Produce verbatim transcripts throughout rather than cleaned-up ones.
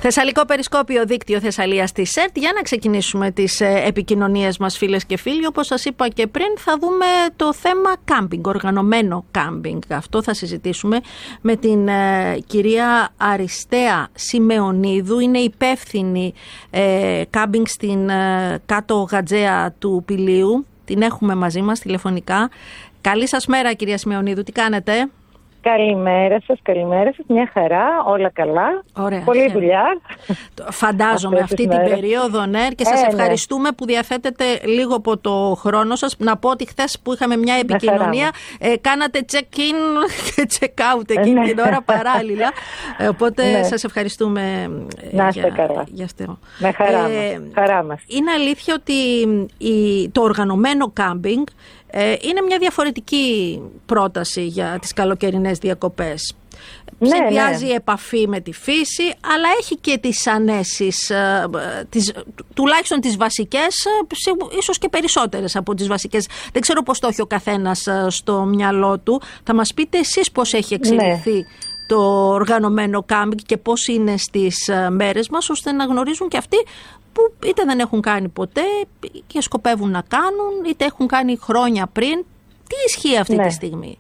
Θεσσαλικό Περισκόπιο, δίκτυο Θεσσαλίας της ΣΕΡΤ. Για να ξεκινήσουμε τις επικοινωνίες μας, φίλες και φίλοι. Όπως σας είπα και πριν, θα δούμε το θέμα κάμπινγκ, οργανωμένο κάμπινγκ. Αυτό θα συζητήσουμε με την ε, κυρία Αριστέα Σιμεωνίδου. Είναι υπεύθυνη ε, κάμπινγκ στην ε, κάτω Γατζέα του Πηλίου. Την έχουμε μαζί μας τηλεφωνικά. Καλή σας μέρα, κυρία Σιμεωνίδου. Τι κάνετε? Καλημέρα σας, καλημέρα σας. Μια χαρά, όλα καλά. Ωραία. Πολλή δουλειά. Φαντάζομαι αυτή την περίοδο, ναι. Και σας ε, ευχαριστούμε ναι. που διαθέτετε λίγο από το χρόνο σας. Να πω ότι χθες που είχαμε μια επικοινωνία, ε, κάνατε check-in και check-out εκείνη ναι. την ώρα παράλληλα. Οπότε ναι. σας ευχαριστούμε να είστε για, καλά. για αυτό. Με χαρά, ε, μας. χαρά μας. Είναι αλήθεια ότι η, το οργανωμένο κάμπινγκ είναι μια διαφορετική πρόταση για τις καλοκαιρινές διακοπές. Ναι, συνδυάζει ναι. επαφή με τη φύση, αλλά έχει και τις ανέσεις, τις, τουλάχιστον τις βασικές, ίσως και περισσότερες από τις βασικές. Δεν ξέρω πώς το έχει ο καθένας στο μυαλό του. Θα μας πείτε εσείς πώς έχει εξελιχθεί ναι. το οργανωμένο κάμπινγκ και πώς είναι στις μέρες μας, ώστε να γνωρίζουν και αυτοί που είτε δεν έχουν κάνει ποτέ και σκοπεύουν να κάνουν, είτε έχουν κάνει χρόνια πριν. Τι ισχύει αυτή ναι. τη στιγμή?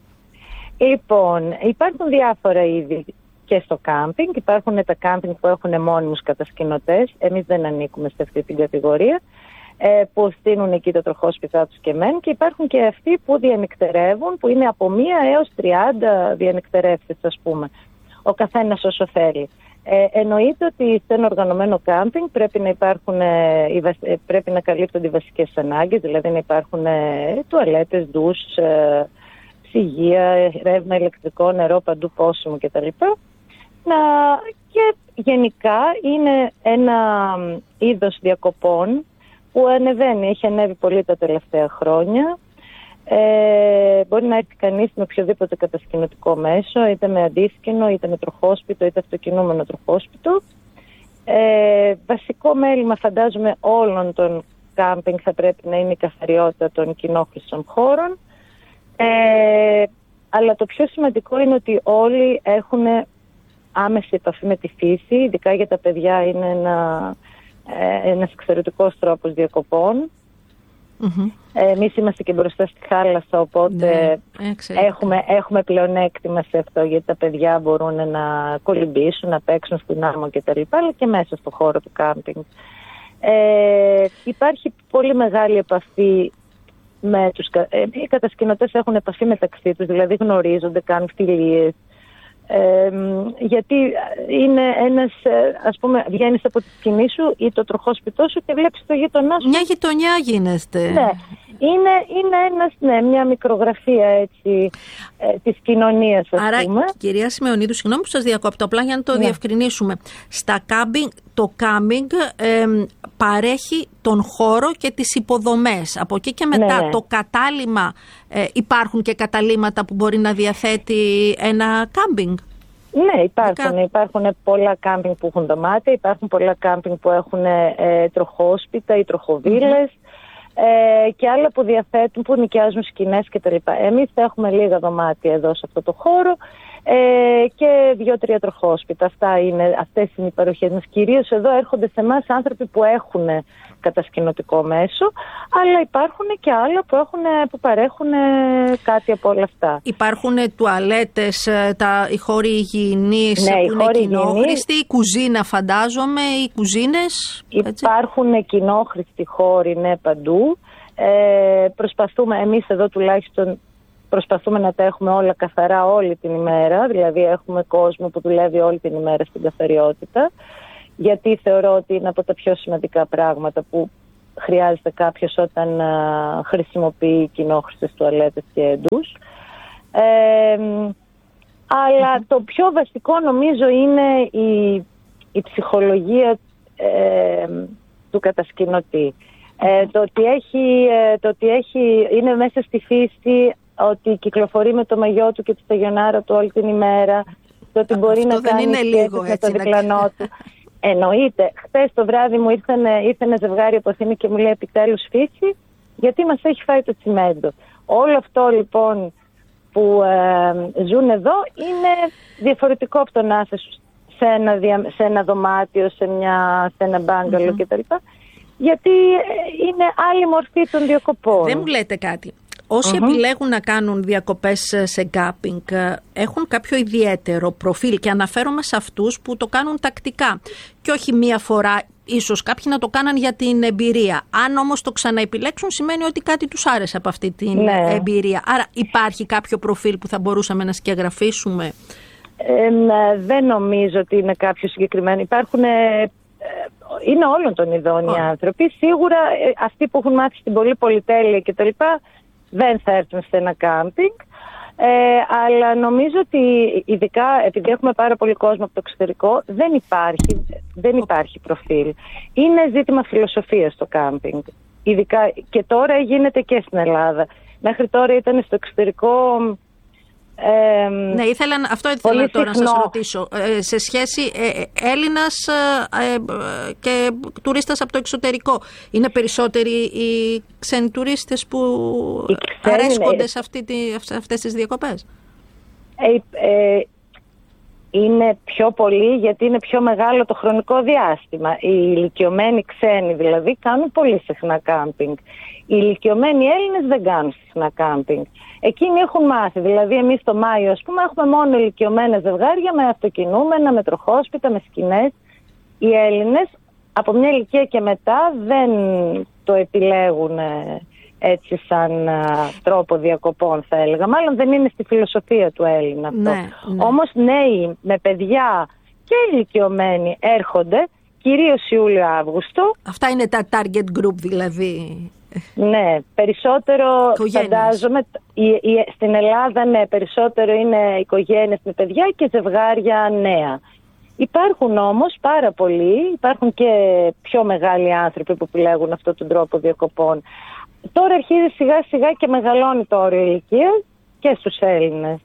Λοιπόν, υπάρχουν διάφορα είδη και στο κάμπινγκ. Υπάρχουν τα κάμπινγκ που έχουν μόνιμους κατασκηνωτές. Εμείς δεν ανήκουμε σε αυτή την κατηγορία, που στείλουν εκεί το τροχόσπιτά τους και μένουν. Και υπάρχουν και αυτοί που διανυκτερεύουν, που είναι από μία έως τριάντα διανυκτερεύσεις, ας πούμε. Ο καθένας όσο θέλει. Ε, εννοείται ότι σε ένα οργανωμένο κάμπινγκ πρέπει να, υπάρχουν, ε, πρέπει να καλύπτονται οι βασικές ανάγκες, δηλαδή να υπάρχουν ε, τουαλέτες, ντους, ε, ψυγεία, ρεύμα ηλεκτρικό, νερό παντού, πόσιμο κτλ. Να, και γενικά είναι ένα είδος διακοπών που ανεβαίνει, έχει ανέβει πολύ τα τελευταία χρόνια. Ε, μπορεί να έρθει κανείς με οποιοδήποτε κατασκηνωτικό μέσο, είτε με αντίσκηνο, είτε με τροχόσπιτο, είτε αυτοκινούμενο τροχόσπιτο. Ε, βασικό μέλημα, φαντάζομαι, όλων των κάμπινγκ θα πρέπει να είναι η καθαριότητα των κοινόχρηστων χώρων. Ε, αλλά το πιο σημαντικό είναι ότι όλοι έχουν άμεση επαφή με τη φύση, ειδικά για τα παιδιά είναι ένα, ε, ένας εξαιρετικός τρόπος διακοπών. Mm-hmm. Εμείς είμαστε και μπροστά στη θάλασσα, οπότε ναι, έχουμε, έχουμε πλεονέκτημα σε αυτό, γιατί τα παιδιά μπορούν να κολυμπήσουν, να παίξουν στην άμμο κτλ. Αλλά και μέσα στο χώρο του κάμπινγκ. Ε, υπάρχει πολύ μεγάλη επαφή με τους ε, οι κατασκηνωτές έχουν επαφή μεταξύ τους, δηλαδή γνωρίζονται, κάνουν φιλίες. Ε, γιατί είναι ένας, ας πούμε, βγαίνεις από τη σκηνή σου ή το τροχόσπιτό σου και βλέπεις το γείτονά σου. Μια γειτονιά γίνεστε. Ναι, είναι, είναι ένας, ναι, μια μικρογραφία έτσι, ε, της κοινωνίας, ας Άρα, πούμε. κυρία Σιμεωνίδου, συγγνώμη που σας διακόπτω, απλά για να το ναι. διευκρινίσουμε. Στα κάμπινγκ, το κάμπινγκ ε, παρέχει τον χώρο και τις υποδομές. Από εκεί και μετά ναι, ναι. το κατάλημα, ε, υπάρχουν και καταλύματα που μπορεί να διαθέτει ένα κάμπινγκ. Ναι, υπάρχουν. Υπάρχουν πολλά κάμπινγκ που έχουν δωμάτια, υπάρχουν πολλά κάμπινγκ που έχουν ε, τροχόσπιτα ή τροχοβίλες mm-hmm. ε, και άλλα που διαθέτουν, που νοικιάζουν σκηνές κτλ. Εμείς έχουμε λίγα δωμάτια εδώ σε αυτό το χώρο ε, και δύο-τρία τροχόσπιτα. Αυτά είναι, αυτές είναι οι παροχές μας. Κυρίως εδώ έρχονται σε εμάς άνθρωποι που έχουν κατασκηνωτικό μέσο, αλλά υπάρχουν και άλλα που, έχουν, που παρέχουν κάτι από όλα αυτά. Υπάρχουν τουαλέτες, τα, οι χώροι υγιεινής ναι, που είναι κοινόχρηστοι, η κουζίνα φαντάζομαι, οι κουζίνες. Υπάρχουν έτσι. Κοινόχρηστοι χώροι, ναι, παντού. Ε, προσπαθούμε, εμείς εδώ τουλάχιστον προσπαθούμε να τα έχουμε όλα καθαρά όλη την ημέρα, δηλαδή έχουμε κόσμο που δουλεύει όλη την ημέρα στην καθαριότητα, γιατί θεωρώ ότι είναι από τα πιο σημαντικά πράγματα που χρειάζεται κάποιος όταν α, χρησιμοποιεί κοινόχρηστες τουαλέτες και ντους. Ε, αλλά το πιο βασικό νομίζω είναι η, η ψυχολογία ε, του κατασκηνωτή. Ε, το, ότι έχει, ε, το ότι έχει, είναι μέσα στη φύση, ότι κυκλοφορεί με το μαγιό του και τη σταγιονάρα του όλη την ημέρα, το ότι μπορεί αυτό να κάνει σχέσεις με το διπλανό του. Εννοείται. Χθες το βράδυ μου ήρθε, ήρθε ένα ζευγάρι από Αθήνα και μου λέει επιτέλους φύση, γιατί μας έχει φάει το τσιμέντο. Όλο αυτό λοιπόν που ε, ζουν εδώ είναι διαφορετικό από το να είσαι σε ένα, δια, σε ένα δωμάτιο, σε, μια, σε ένα μπάγκαλο mm-hmm. κτλ. Γιατί είναι άλλη μορφή των διακοπών. Δεν μου λέτε κάτι. Όσοι mm-hmm. επιλέγουν να κάνουν διακοπές σε γκάμπινγκ έχουν κάποιο ιδιαίτερο προφίλ και αναφέρομαι σε αυτούς που το κάνουν τακτικά και όχι μία φορά, ίσως κάποιοι να το κάναν για την εμπειρία. Αν όμως το ξαναεπιλέξουν σημαίνει ότι κάτι τους άρεσε από αυτή την ναι. εμπειρία. Άρα υπάρχει κάποιο προφίλ που θα μπορούσαμε να σκιαγραφίσουμε? Ε, ναι, δεν νομίζω ότι είναι κάποιο συγκεκριμένο. Υπάρχουν... Ε, είναι όλων των ειδών οι άνθρωποι. Σίγουρα ε, αυτοί που έχουν μάθει στην πολύ πολυτέλεια κτλ. Δεν θα έρθουν σε ένα κάμπινγκ. Ε, αλλά νομίζω ότι ειδικά επειδή έχουμε πάρα πολύ κόσμο από το εξωτερικό δεν υπάρχει, δεν υπάρχει προφίλ. Είναι ζήτημα φιλοσοφίας το κάμπινγκ. Ειδικά και τώρα γίνεται και στην Ελλάδα. Μέχρι τώρα ήταν στο εξωτερικό. Ε, ναι, ήθελα, αυτό ήθελα τώρα συχνό. να σας ρωτήσω. Ε, σε σχέση ε, Έλληνας ε, ε, και τουρίστας από το εξωτερικό, είναι περισσότεροι οι ξένοι τουρίστες που ξένοι, αρέσκονται ναι. σε, αυτή τη, σε αυτές τις διακοπές? Ε, ε, είναι πιο πολύ γιατί είναι πιο μεγάλο το χρονικό διάστημα. Οι ηλικιωμένοι ξένοι δηλαδή κάνουν πολύ συχνά κάμπινγκ. Οι ηλικιωμένοι Έλληνες δεν κάνουν συχνά κάμπινγκ. Εκείνοι έχουν μάθει. Δηλαδή, εμείς το Μάιο, ας πούμε, έχουμε μόνο ηλικιωμένα ζευγάρια με αυτοκινούμενα, με τροχόσπιτα, με σκηνές. Οι Έλληνες από μια ηλικία και μετά δεν το επιλέγουν έτσι σαν α, τρόπο διακοπών, θα έλεγα. Μάλλον δεν είναι στη φιλοσοφία του Έλληνα αυτό. Ναι, ναι. Όμως νέοι με παιδιά και ηλικιωμένοι έρχονται, κυρίως Ιούλιο-Αύγουστο. Αυτά είναι τα target group δηλαδή. Ναι, περισσότερο οικογένειες. Φαντάζομαι η, η, στην Ελλάδα ναι, περισσότερο είναι οικογένειες με παιδιά και ζευγάρια νέα. Υπάρχουν όμως πάρα πολλοί, υπάρχουν και πιο μεγάλοι άνθρωποι που επιλέγουν αυτόν τον τρόπο διακοπών. Τώρα αρχίζει σιγά σιγά και μεγαλώνει το όριο ηλικίας και στους Έλληνες.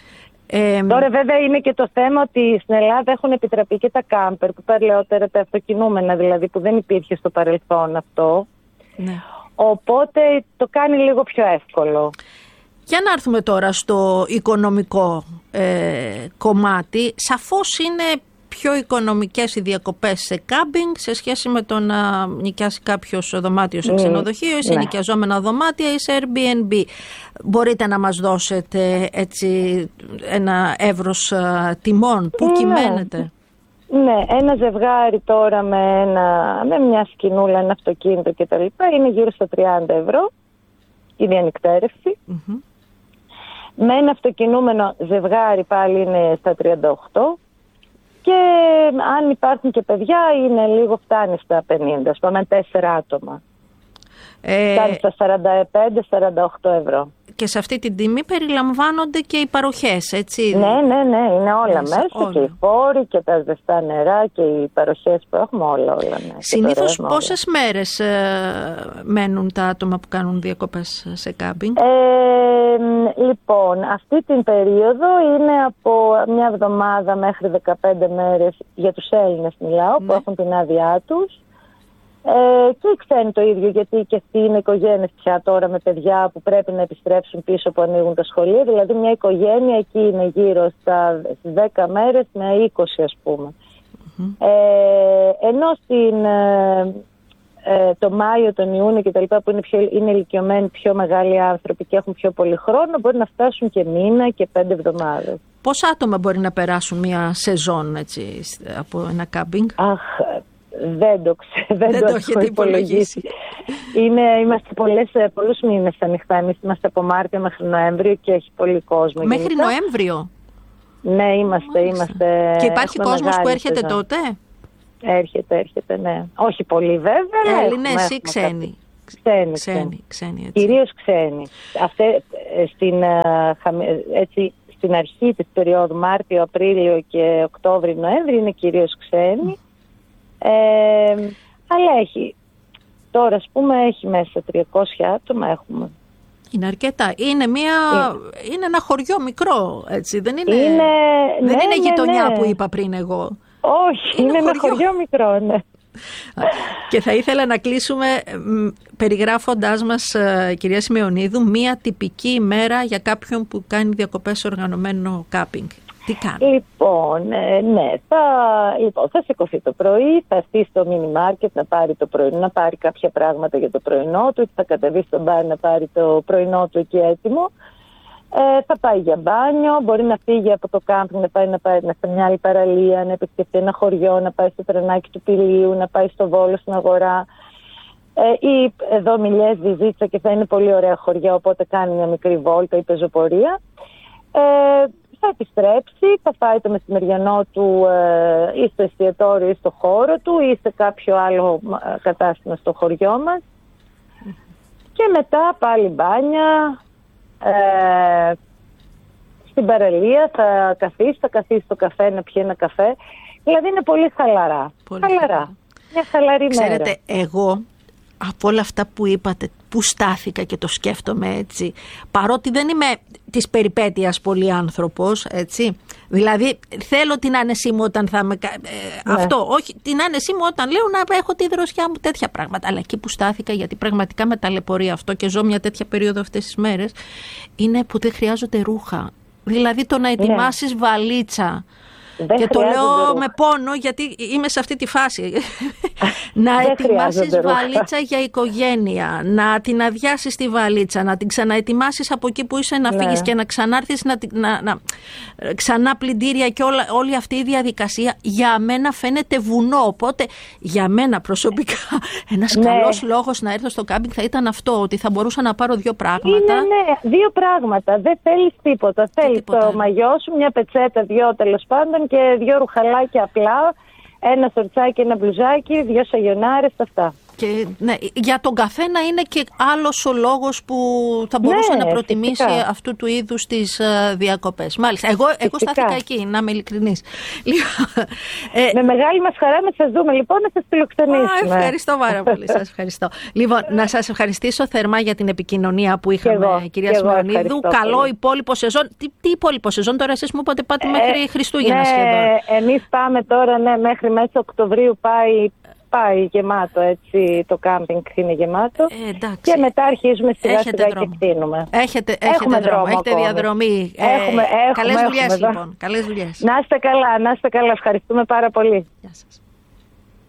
Ε, Τώρα βέβαια είναι και το θέμα ότι στην Ελλάδα έχουν επιτραπεί και τα κάμπερ, που παλαιότερα τα αυτοκινούμενα δηλαδή, που δεν υπήρχε στο παρελθόν αυτό. Ναι. Οπότε το κάνει λίγο πιο εύκολο. Για να έρθουμε τώρα στο οικονομικό ε, κομμάτι. Σαφώς είναι πιο οικονομικές οι διακοπές σε κάμπινγκ σε σχέση με το να νοικιάσει κάποιος δωμάτιο σε ξενοδοχείο ή σε ναι. νοικιαζόμενα δωμάτια ή σε Airbnb. Μπορείτε να μας δώσετε έτσι ένα εύρος α, τιμών, πού ναι. κυμαίνεται? Ναι, ένα ζευγάρι τώρα με, ένα, με μια σκηνούλα, ένα αυτοκίνητο κτλ. Είναι γύρω στα τριάντα ευρώ η διανυκτέρευση. Mm-hmm. Με ένα αυτοκινούμενο ζευγάρι πάλι είναι στα τριάντα οκτώ. Και αν υπάρχουν και παιδιά είναι λίγο, φτάνει στα πενήντα, πάμε τέσσερα άτομα. Ε... Φτάνει στα σαράντα πέντε σαράντα οκτώ ευρώ. Και σε αυτή την τιμή περιλαμβάνονται και οι παροχές, έτσι? Ναι, ναι, ναι, είναι όλα μέσα, όλα. Και οι φόροι και τα ζεστά νερά και οι παροχές που έχουμε, όλα, όλα. Ναι. Συνήθως πόσες όλα. μέρες ε, μένουν τα άτομα που κάνουν διακοπές σε κάμπινγκ? Ε, λοιπόν, αυτή την περίοδο είναι από μια εβδομάδα μέχρι δεκαπέντε μέρες για τους Έλληνες μιλάω, ναι. που έχουν την άδειά τους. Ε, και οι ξένοι το ίδιο, γιατί και αυτοί είναι οικογένειες πια τώρα με παιδιά που πρέπει να επιστρέψουν πίσω που ανοίγουν τα σχολεία. Δηλαδή μια οικογένεια εκεί είναι γύρω στα δέκα μέρες με είκοσι ας πούμε. Mm-hmm. Ε, ενώ στην, ε, ε, το Μάιο, τον Ιούνιο κτλ. Που είναι, πιο, είναι ηλικιωμένοι πιο μεγάλοι άνθρωποι και έχουν πιο πολύ χρόνο, μπορεί να φτάσουν και μήνα και πέντε εβδομάδες. Πόσα άτομα μπορεί να περάσουν μια σεζόν έτσι, από ένα κάμπινγκ? Αχ, δεν το ξέρω, δεν, δεν το, το έχετε υπολογίσει. Είναι, είμαστε πολλές, πολλούς μήνες ανοιχτά. Εμείς είμαστε από Μάρτιο μέχρι Νοέμβριο και έχει πολύ κόσμο. Μέχρι γενικά. Νοέμβριο? Ναι, είμαστε. είμαστε και υπάρχει κόσμος που έρχεται σεζόν. τότε? Έρχεται, έρχεται, ναι. Όχι πολύ βέβαια. Έλληνες ή ξένοι? Ξένοι, ξένοι, ξένοι κυρίως ξένοι. Αυτέ, στην, έτσι, στην αρχή της περίοδου Μάρτιο, Απρίλιο και Οκτώβριο, Νοέμβριο είναι κυρίως ξένοι. Ε, αλλά έχει τώρα ας πούμε έχει μέσα τριακόσια άτομα έχουμε. Είναι αρκετά. Είναι, μια, είναι. είναι ένα χωριό μικρό, έτσι. Δεν είναι, είναι, δεν ναι, είναι ναι, γειτονιά ναι. που είπα πριν εγώ. Όχι, είναι, είναι ένα χωριό. χωριό μικρό, ναι. Και θα ήθελα να κλείσουμε περιγράφοντάς μας, κυρία Σημεωνίδου, μία τυπική ημέρα για κάποιον που κάνει διακοπές σε οργανωμένο κάμπινγκ. Τι κάνει? Λοιπόν, ε, ναι, θα, λοιπόν, θα σηκωθεί το πρωί, θα έρθει στο μίνι μάρκετ να πάρει, το πρωί, να πάρει κάποια πράγματα για το πρωινό του, θα κατεβεί στο μπαρ να πάρει το πρωινό του εκεί έτοιμο. Ε, θα πάει για μπάνιο, μπορεί να φύγει από το κάμπινγκ, να πάει να πάει σε μια άλλη παραλία, να επισκεφτεί ένα χωριό, να πάει στο τρενάκι του Πηλίου, να πάει στο Βόλο, στην αγορά. Ε, ή εδώ Μιλιές, Βυζίτσα, και θα είναι πολύ ωραία χωριά, οπότε κάνει μια μικρή βόλτα ή πεζοπορία. Ε, θα επιστρέψει, θα φάει το μεσημεριανό του ε, ή στο εστιατόριο ή στο χώρο του ή σε κάποιο άλλο κατάστημα στο χωριό μας. Και μετά πάλι μπάνια, ε, στην παραλία θα καθίσει, θα καθίσει στο καφέ να πιει ένα καφέ. Δηλαδή είναι πολύ χαλαρά. Πολύ χαλαρά. χαλαρά. Μια χαλαρή μέρα. Ξέρετε, εγώ από όλα αυτά που είπατε, που στάθηκα και το σκέφτομαι έτσι, παρότι δεν είμαι της περιπέτειας πολύ άνθρωπος, έτσι, δηλαδή θέλω την άνεσή μου όταν θα με... Ε, ναι. Αυτό, όχι, την άνεσή μου όταν λέω να έχω τη δροσιά μου, τέτοια πράγματα, αλλά εκεί που στάθηκα, γιατί πραγματικά με ταλαιπωρεί αυτό και ζω μια τέτοια περίοδο αυτές τις μέρες, είναι που δεν χρειάζονται ρούχα. Δηλαδή το να ετοιμάσεις ναι. βαλίτσα. Δεν και το λέω με πόνο γιατί είμαι σε αυτή τη φάση. Να ετοιμάσεις βαλίτσα για οικογένεια, να την αδειάσεις τη βαλίτσα, να την ξαναετοιμάσεις από εκεί που είσαι να ναι. φύγεις και να ξανάρθεις να, να, να, ξανά πλυντήρια και όλα, όλη αυτή η διαδικασία για μένα φαίνεται βουνό. Οπότε για μένα προσωπικά ένας ναι. καλός λόγος να έρθω στο κάμπινγκ θα ήταν αυτό, ότι θα μπορούσα να πάρω δύο πράγματα. Είναι ναι, δύο πράγματα. Δεν θέλεις τίποτα. Θέλεις τίποτα. Το μαγιό σου, μια πετσέτα, δυο τέλος πάντων και δύο ρουχαλάκια απλά, ένα σορτσάκι, ένα μπλουζάκι, δύο σαγιονάρες, αυτά. Και, ναι, για τον καθένα είναι και άλλος ο λόγος που θα μπορούσε ναι, να προτιμήσει φυσικά. Αυτού του είδους τις uh, διακοπές. Μάλιστα. Εγώ, εγώ στάθηκα εκεί, να είμαι ειλικρινής. ε, Με μεγάλη μας χαρά να σας δούμε λοιπόν, να σας φιλοξενήσουμε. Ευχαριστώ πάρα πολύ. Σας ευχαριστώ. Λοιπόν, να σας ευχαριστήσω θερμά για την επικοινωνία που είχαμε, εγώ, κυρία Σιμεωνίδου. Καλό πολύ. Υπόλοιπο σεζόν. Τι, τι υπόλοιπο σεζόν τώρα, εσείς μου είπατε πάτε μέχρι ε, Χριστούγεννα ναι, σχεδόν. Εμείς πάμε τώρα, ναι, μέχρι μέσα Οκτωβρίου πάει. Πάει γεμάτο, έτσι, το κάμπινγκ είναι γεμάτο. Ε, και μετά αρχίζουμε σιγά σιγά και φτύνουμε. Έχετε, έχετε έχουμε δρόμο, δρόμο έχετε ακόμη. Διαδρομή. Έχουμε, έχουμε, καλές έχουμε, δουλειές έχουμε, λοιπόν. Καλές δουλειές. Να είστε καλά, να είστε καλά. Ευχαριστούμε πάρα πολύ. Γεια σας.